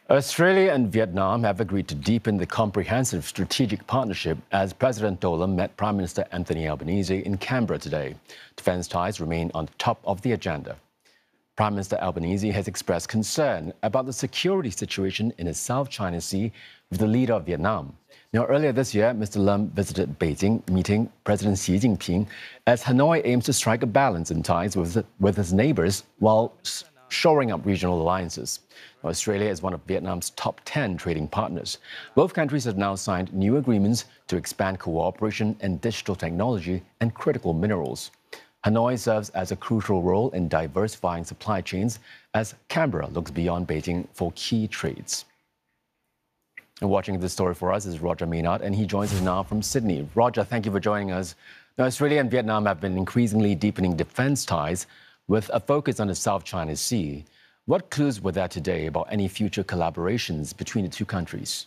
Australia and Vietnam have agreed to deepen the comprehensive strategic partnership as President Dolan met Prime Minister Anthony Albanese in Canberra today. Defence ties remain on top of the agenda. Prime Minister Albanese has expressed concern about the security situation in the South China Sea with the leader of Vietnam. Now, earlier this year, Mr. Lam visited Beijing, meeting President Xi Jinping as Hanoi aims to strike a balance in ties with its neighbours while shoring up regional alliances. Now, Australia is one of Vietnam's top 10 trading partners. Both countries have now signed new agreements to expand cooperation in digital technology and critical minerals. Hanoi serves as a crucial role in diversifying supply chains as Canberra looks beyond Beijing for key trades. And watching this story for us is Roger Maynard, and he joins us now from Sydney. Roger, thank you for joining us. Now, Australia and Vietnam have been increasingly deepening defence ties with a focus on the South China Sea. What clues were there today about any future collaborations between the two countries?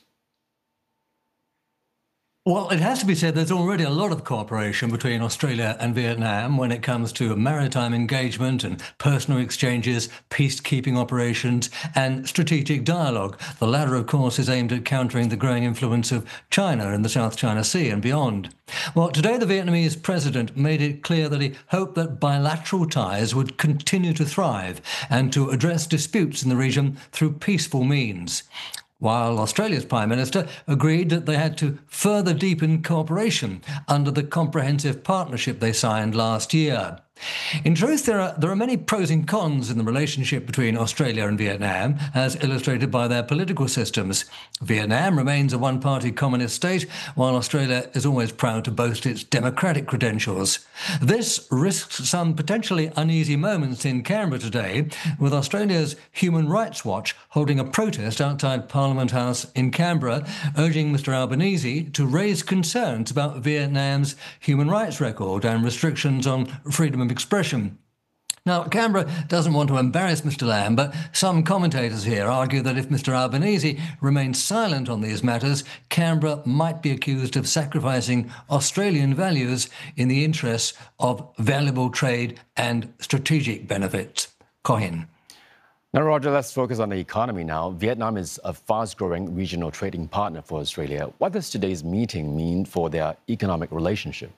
Well, it has to be said there's already a lot of cooperation between Australia and Vietnam when it comes to maritime engagement and personal exchanges, peacekeeping operations and strategic dialogue. The latter, of course, is aimed at countering the growing influence of China in the South China Sea and beyond. Well, today the Vietnamese president made it clear that he hoped that bilateral ties would continue to thrive and to address disputes in the region through peaceful means, while Australia's Prime Minister agreed that they had to further deepen cooperation under the comprehensive partnership they signed last year. In truth, there are many pros and cons in the relationship between Australia and Vietnam, as illustrated by their political systems. Vietnam remains a one-party communist state, while Australia is always proud to boast its democratic credentials. This risks some potentially uneasy moments in Canberra today, with Australia's Human Rights Watch holding a protest outside Parliament House in Canberra, urging Mr Albanese to raise concerns about Vietnam's human rights record and restrictions on freedom of expression. Now, Canberra doesn't want to embarrass Mr Lam, but some commentators here argue that if Mr Albanese remains silent on these matters, Canberra might be accused of sacrificing Australian values in the interests of valuable trade and strategic benefits. Cohen. Now, Roger, let's focus on the economy now. Vietnam is a fast-growing regional trading partner for Australia. What does today's meeting mean for their economic relationship?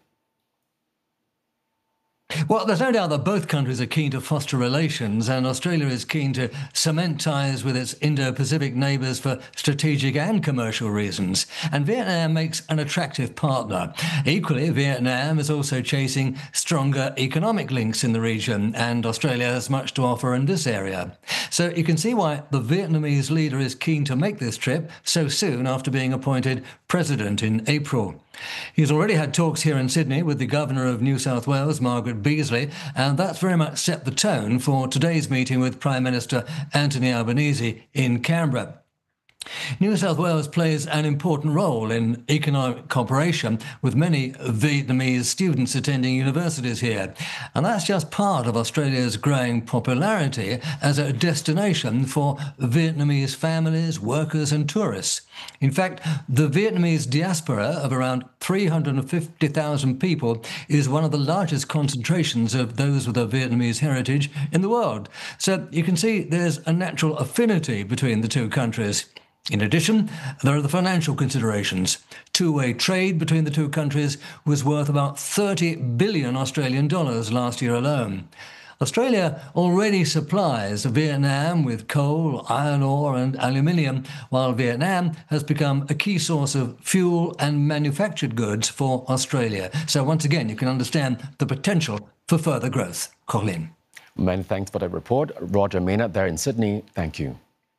Well, there's no doubt that both countries are keen to foster relations, and Australia is keen to cement ties with its Indo-Pacific neighbours for strategic and commercial reasons. And Vietnam makes an attractive partner. Equally, Vietnam is also chasing stronger economic links in the region, and Australia has much to offer in this area. So you can see why the Vietnamese leader is keen to make this trip so soon after being appointed president in April. He's already had talks here in Sydney with the Governor of New South Wales, Margaret Beazley, and that's very much set the tone for today's meeting with Prime Minister Anthony Albanese in Canberra. New South Wales plays an important role in economic cooperation, with many Vietnamese students attending universities here. And that's just part of Australia's growing popularity as a destination for Vietnamese families, workers and tourists. In fact, the Vietnamese diaspora of around 350,000 people is one of the largest concentrations of those with a Vietnamese heritage in the world. So you can see there's a natural affinity between the two countries. In addition, there are the financial considerations. Two-way trade between the two countries was worth about 30 billion Australian dollars last year alone. Australia already supplies Vietnam with coal, iron ore and aluminium, while Vietnam has become a key source of fuel and manufactured goods for Australia. So once again, you can understand the potential for further growth. Colin. Many thanks for that report. Roger Maynard there in Sydney. Thank you.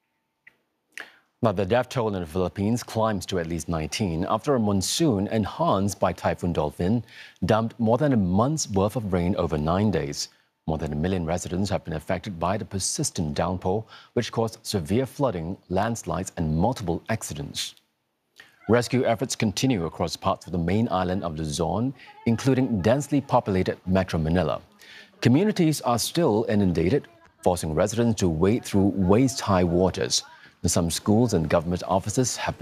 Now, the death toll in the Philippines climbs to at least 19 after a monsoon enhanced by Typhoon Dolphin dumped more than a month's worth of rain over 9 days. More than 1 million residents have been affected by the persistent downpour, which caused severe flooding, landslides and multiple accidents. Rescue efforts continue across parts of the main island of Luzon, including densely populated Metro Manila. Communities are still inundated, forcing residents to wade through waist-high waters. Some schools and government offices have been